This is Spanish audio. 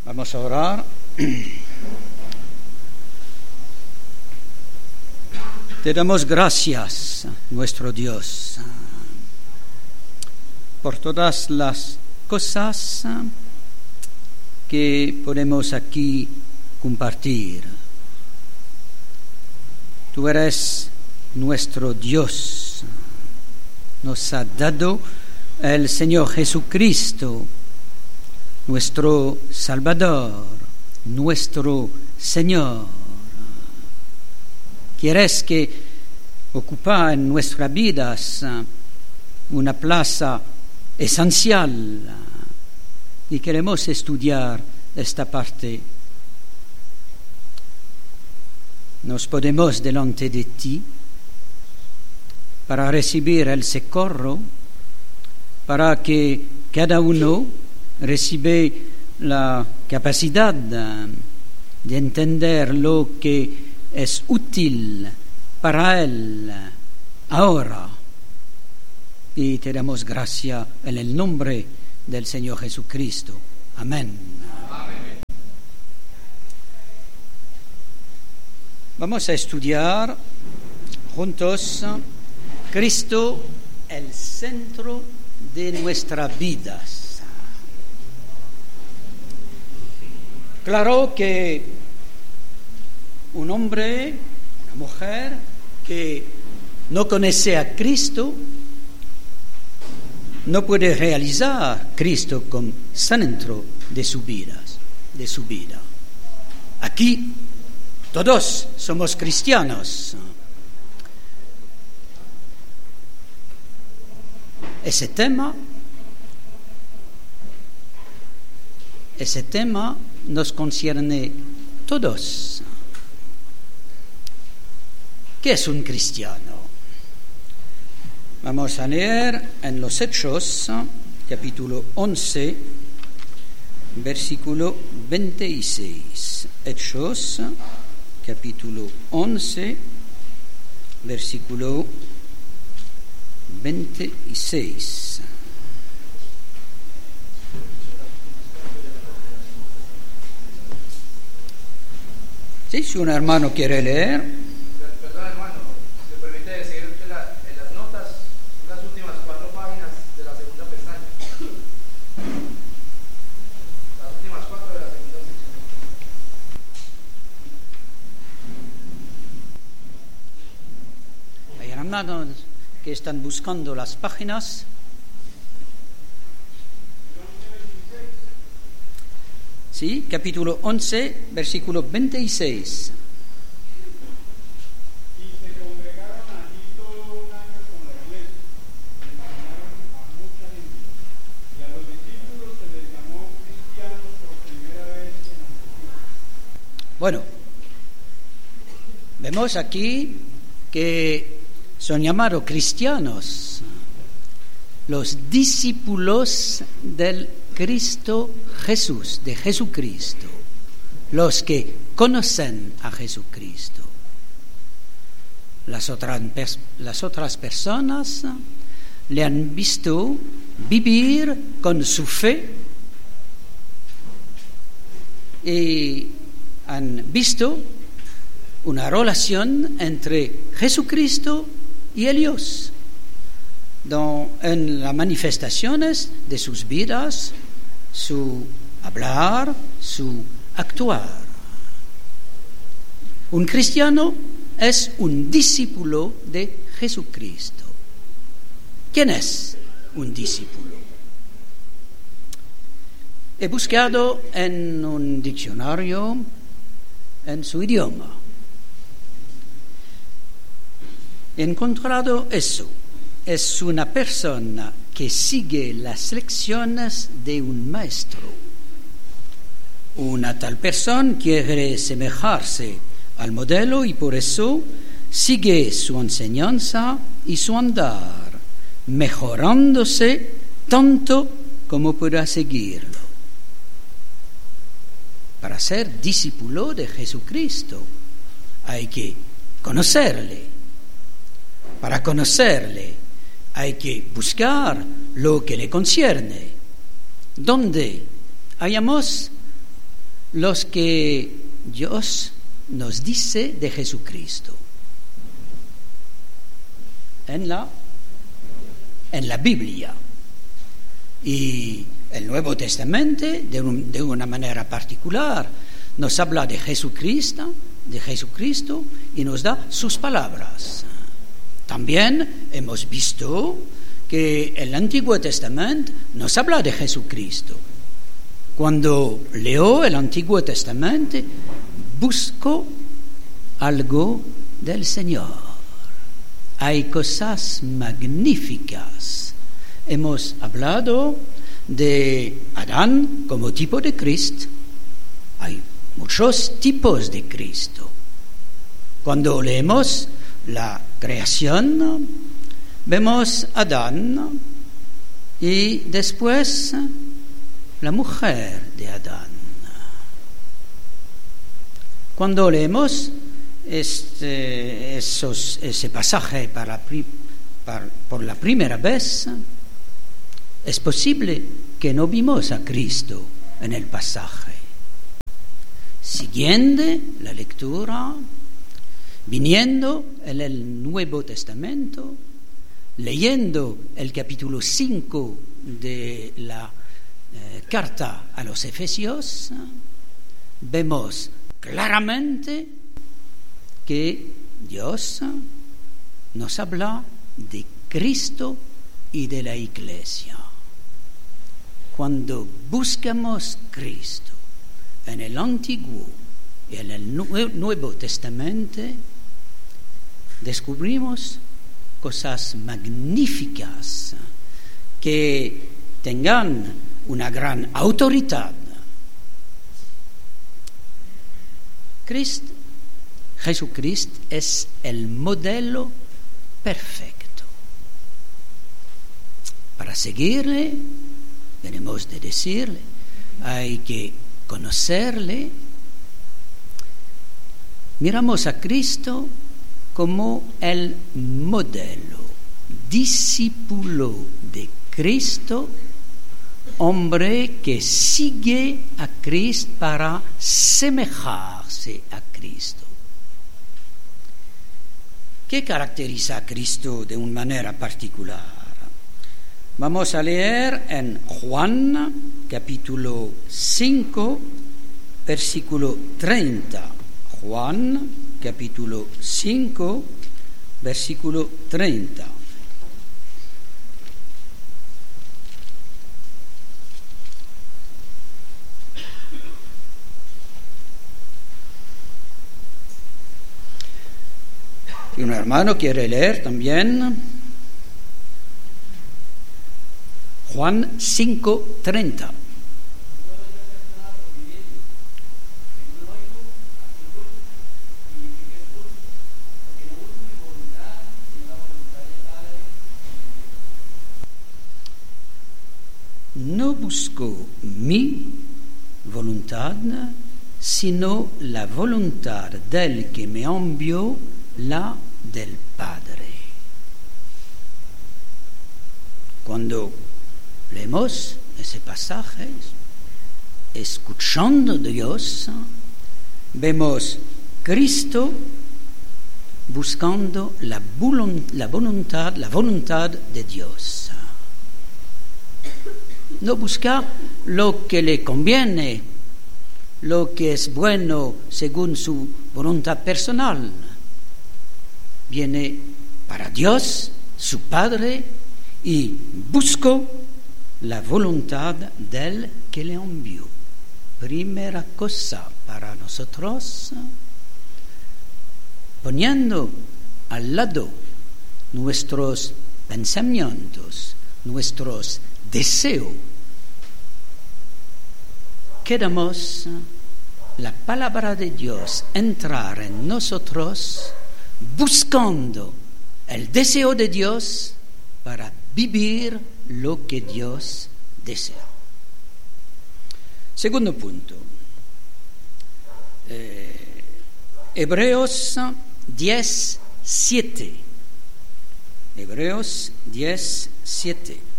Vamos a orar. Te damos gracias, nuestro Dios, por todas las cosas que podemos aquí compartir. Tú eres nuestro Dios. Nos ha dado el Señor Jesucristo, nuestro Salvador, nuestro Señor. Quieres que ocupa en nuestras vidas una plaza esencial y queremos estudiar esta parte. Nos ponemos delante de ti para recibir el socorro, para que cada uno reciba la capacidad de entender lo que es útil para él ahora. Y te damos gracias en el nombre del Señor Jesucristo. Amén. Amén. Vamos a estudiar juntos Cristo, el centro de nuestras vidas. Claro que un hombre, una mujer que no conoce a Cristo no puede realizar Cristo como centro de su vida. Aquí todos somos cristianos. Ese tema nos concierne todos. ¿Qué es un cristiano? Vamos a leer en los Hechos, capítulo 11, versículo 26. Hechos, capítulo 11, versículo 26. ¿Sí? Si un hermano quiere leer. Perdón, hermano, si me permite seguir en las notas, las últimas 4 páginas de la segunda pestaña. Las últimas 4 de la segunda sección. Hay hermanos que están buscando las páginas. Sí, capítulo 11, versículo 26. Y se congregaron allí todo un año con la iglesia, enseñaron a mucha gente, y a los discípulos se les llamó cristianos por primera vez en Antioquía. Bueno, vemos aquí que son llamados cristianos los discípulos del Cristo Jesús, de Jesucristo, los que conocen a Jesucristo. Las otras personas le han visto vivir con su fe y han visto una relación entre Jesucristo y Dios en las manifestaciones de sus vidas, su hablar, su actuar. Un cristiano es un discípulo de Jesucristo. ¿Quién es un discípulo? He buscado en un diccionario en su idioma. He encontrado eso. Es una persona que sigue las lecciones de un maestro. Una tal persona quiere asemejarse al modelo y por eso sigue su enseñanza y su andar, mejorándose tanto como pueda seguirlo. Para ser discípulo de Jesucristo hay que conocerle. Para conocerle hay que buscar lo que le concierne. Donde hallamos los que Dios nos dice de Jesucristo en la Biblia. Y el Nuevo Testamento, de una manera particular, nos habla de Jesucristo y nos da sus palabras. También hemos visto que el Antiguo Testamento nos habla de Jesucristo. Cuando leo el Antiguo Testamento, busco algo del Señor. Hay cosas magníficas. Hemos hablado de Adán como tipo de Cristo. Hay muchos tipos de Cristo. Cuando leemos la creación, vemos a Adán y después la mujer de Adán. Cuando leemos ese pasaje por la primera vez, es posible que no vimos a Cristo en el pasaje. Siguiendo la lectura, viniendo en el Nuevo Testamento, leyendo el capítulo 5 de la carta a los Efesios, vemos claramente que Dios nos habla de Cristo y de la Iglesia. Cuando buscamos Cristo en el Antiguo y en el Nuevo Testamento, descubrimos cosas magníficas que tengan una gran autoridad. Jesucristo es el modelo perfecto. Para seguirle, tenemos de decirle, hay que conocerle. Miramos a Cristo como el modelo, discípulo de Cristo, hombre que sigue a Cristo para semejarse a Cristo. ¿Qué caracteriza a Cristo de una manera particular? Vamos a leer en Juan, capítulo 5, versículo 30. Juan, capítulo 5, versículo 30. Y un hermano quiere leer también Juan 5:30. No busco mi voluntad, sino la voluntad del que me envió, la del Padre. Cuando leemos ese pasaje, escuchando a Dios, vemos Cristo buscando la voluntad de Dios. No busca lo que le conviene, lo que es bueno según su voluntad personal. Viene para Dios, su Padre, y busco la voluntad del que le envió. Primera cosa para nosotros, poniendo al lado nuestros pensamientos, nuestros deseos, queremos la palabra de Dios entrar en nosotros, buscando el deseo de Dios para vivir lo que Dios desea. Segundo punto, Hebreos 10:7. Hebreos 10:7.